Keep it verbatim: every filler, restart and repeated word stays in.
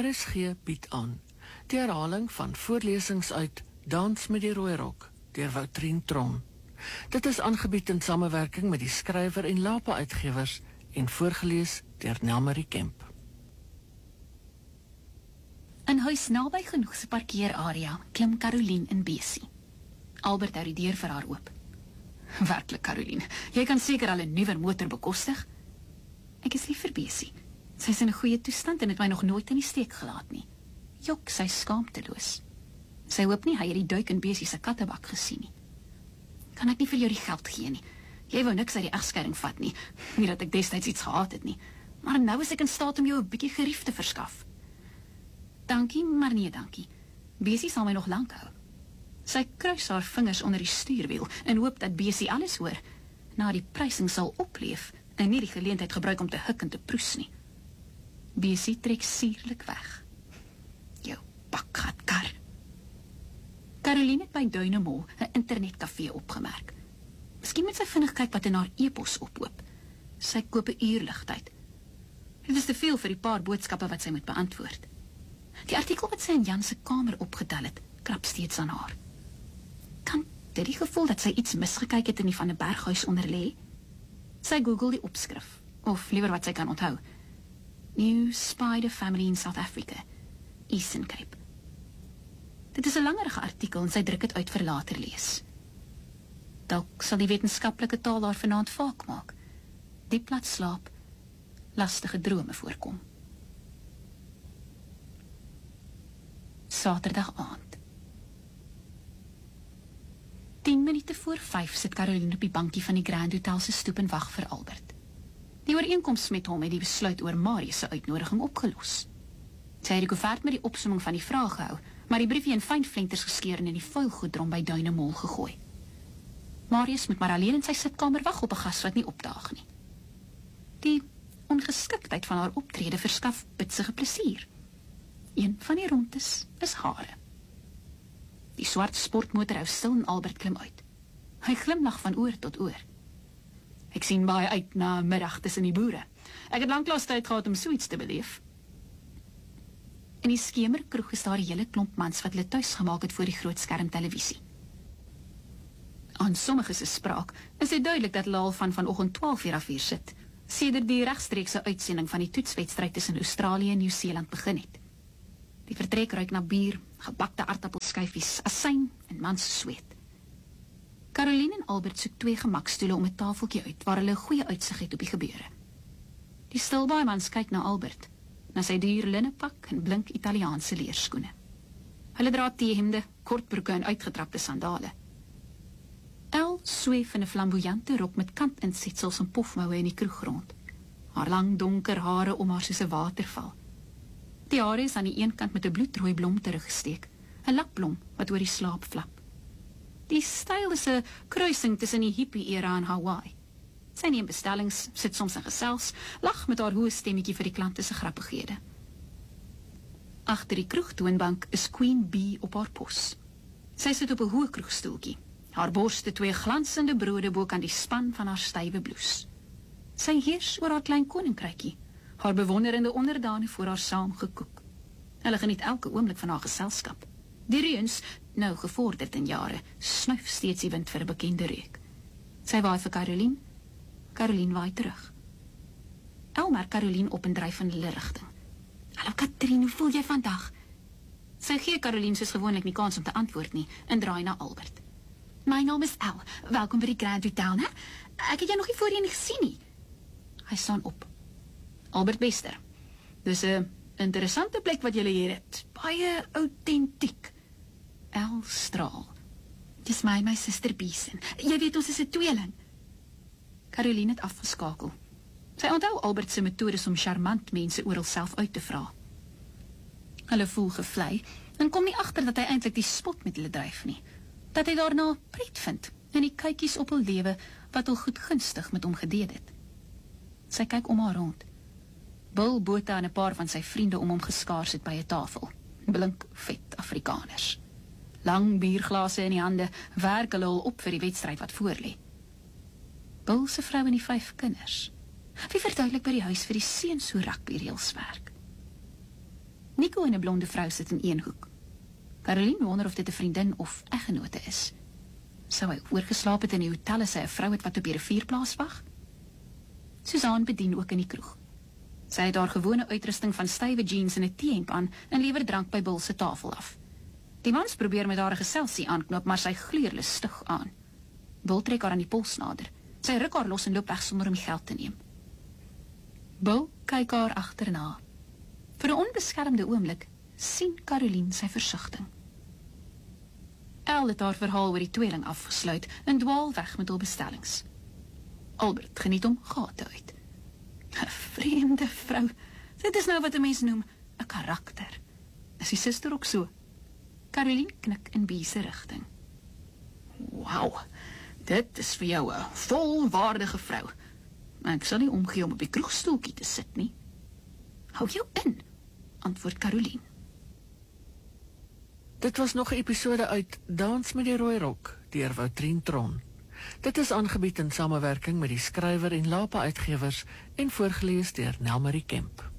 R S G bied aan die herhaling van voorlesings uit Dans met die Rooi Rok deur Woutrien Tron. Dit is aangebied in samewerking met die skrywer en Lapa uitgewers en voorgelees deur Nelmarie Kemp. In huis naby genoeg se parkeerarea klim Caroline in besie. Albert hou die deur vir haar oop. Werklik, Caroline, jy kan seker al 'n nuwer motor bekostig. Ek is lief vir besie. Sy is in 'n goeie toestand en het my nog nooit in die steek gelaat nie. Jok, sy skaamteloos. Sy hoop nie hy het die duik in besie se kattebak gesien nie. Kan ek nie vir jou die geld gee nie? Jy wou niks uit die egskeiding vat nie. Nie dat ek destyds iets gehad het nie. Maar nou is ek in staat om jou 'n bietjie gerief te verskaf. Dankie, maar nee dankie. Besie sal my nog lank hou. Sy kruis haar vingers onder die stuurwiel en hoop dat Besie alles hoor, na die prysing sal opleef en nie die geleentheid gebruik om te hik en te proes nie. Besie trek sierlik weg. Jou bakgat kar. Caroline het by Duinemol 'n internetkafee opgemerk. Miskien moet sy vinnig kyk wat in haar e-pos ophoop. Sy koop 'n uur ligtyd. Dit is te veel vir die paar boodskappe wat sy moet beantwoord. Die artikel wat sy in Jan se kamer opgetel het, krap steeds aan haar. Kan dit die gevoel dat sy iets misgekyk het in die Van der Berghuis onderlê? Sy Google die opskrif, of liewer wat sy kan onthou. New Spider Family in South Africa, Eastern Cape. Dit is 'n langerige artikel en sy druk dit uit vir later lees. Dalk sal die wetenskaplike taal haar vanaand vaak maak. Diep laat slaap, lastige drome voorkom. Saterdag aand. Tien minute voor vyf sit Caroline op die bankie van die Grand Hotel se stoep en wag vir Albert. Die ooreenkoms met hom het die besluit oor Marius se uitnodiging opgelos. Sy het die koevert met die opsomming van die vrae gehou, maar die briefie in fyn flenters geskeur en in die vuilgoedrom by Duinemol gegooi. Marius moet maar alleen in sy sitkamer wag op 'n gas wat nie opdaag nie. Die ongeskiktheid van haar optrede verskaf bitsige plesier. Een van die rondes is hare. Die swart sportmotor hou stil en Albert klim uit. Hy glimlag van oor tot oor. Ek sien baie uit na 'n middag tussen die boere. Ek het lanklaas tyd gehad om so iets te beleef. In die skemerkroeg is daar 'n hele klomp mans wat hulle tuis gemaak het voor die grootskerm televisie. Aan sommige se spraak is dit duidelik dat hulle al van vanoggend twaalf uur af hier sit, sedert die regstreekse uitsending van die toetswedstryd tussen Australië en Nieu-Seeland begin het. Die vertrek ruik na bier, gebakte aardappelskyfies, asyn en mans sweet. Caroline en Albert soek twee gemakstoele om 'n tafeltjie uit waar hulle 'n goeie uitsig het op die gebeure. Die stilbaaimans kyk na Albert, na sy duur linnepak en blink Italiaanse leerskoene. Hulle dra T-hemde, kortbroeke en uitgetrapte sandale. El sweef in 'n flamboyante rok met kantinsetsels en pofmoue in die kroeg rond. Haar lang donker hare om haar soos 'n waterval. Die hare is aan die een kant met 'n bloedrooi blom teruggesteek, 'n lakblom wat oor die slaap flap. Die styl is 'n kruising tussen die hippie-era en Hawaii. Sy neem bestellings, sit soms in gesels, lag met haar hoë stemmetjie vir die klante se grappighede. Agter die kroegtoonbank is Queen Bee op haar pos. Sy sit op 'n hoë kroegstoeltjie, haar borste twee glansende brode bo kan die span van haar stywe blouse. Sy heers oor haar klein koninkrykie, haar bewonderende onderdane voor haar saam gekook. Hulle geniet elke oomblik van haar geselskap. Die reuns, nou gevorderd in jare, snuif steeds die wind vir 'n bekende reuk. Sy waai vir Caroline, Caroline waai terug. El merk Caroline op en dryf in hulle rigting. Hallo Katrien, hoe voel jy vandag? Sy gee Caroline soos gewoonlik nie kans om te antwoord nie en draai na Albert. My naam is El, welkom by die Grand Hotel, né? Ek het jou nog nie voorheen gesien nie. Hy staan op. Albert Bester, dis 'n interessante plek wat julle hier het, baie autentiek. El straal. Dis my my suster Beeson. Jy weet ons is 'n tweeling. Caroline het afgeskakel. Sy onthou Albert se metodes om charmant mense oral self uit te vra. Hulle voel gevlei en kom nie agter dat hy eintlik die spot met hulle dryf nie. Dat hy daarna pret vind en die kykies op hul lewe wat hul goedgunstig met hom gedeel het. Sy kyk om haar rond. Bill Botha en 'n paar van sy vriende om hom geskaars het by 'n tafel. Blink vet Afrikaners. Lang bierglase in die hande, werk hulle al op vir die wedstryd wat voorlê. Bill se vrou en die vyf kinders. Wie verduidelik by die huis vir die seuns hoe rugbyreëls werk? Nico en 'n blonde vrou sit in een hoek. Caroline wonder of dit 'n vriendin of eggenote is. Sou hy oorgeslaap het in die hotel as hy 'n vrou het wat op die rivierplaas wag? Susan bedien ook in die kroeg. Sy het haar gewone uitrusting van stywe jeans en 'n T-hemp aan en lewer drank by Bill se tafel af. Die mans probeer met haar 'n geselsie aanknoop, maar sy gluur lustig aan. Bill trek haar aan die pols nader. Sy ruk haar los en loop weg sonder om die geld te neem. Bill kyk haar agterna. Vir 'n onbeskermde oomblik sien Caroline sy versigtiging. Elle het haar verhaal oor die tweeling afgesluit en dwaal weg met hul bestellings. Albert geniet hom gate uit. 'n Vreemde vrou. Dit is nou wat 'n mens noem 'n karakter. Is die suster ook so? Caroline knik in Bee se rigting. Wow, dit is vir jou 'n volwaardige vrou. Ek sal nie omgee om op die kroegstoeltjie te sit nie. Hou jou in, antwoord Caroline. Dit was nog 'n episode uit Dans met die Rooi Rok deur Woutrien Tron. Dit is aangebied in samewerking met die skrywer en Lapa Uitgewers en voorgeles deur Nel Marie Kemp.